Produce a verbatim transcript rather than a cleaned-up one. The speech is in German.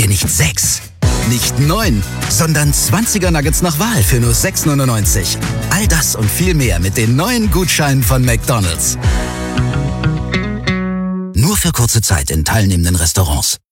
dir nicht sechs, nicht neun, sondern zwanziger Nuggets nach Wahl für nur sechs neunundneunzig. All das und viel mehr mit den neuen Gutscheinen von McDonald's. Nur für kurze Zeit in teilnehmenden Restaurants.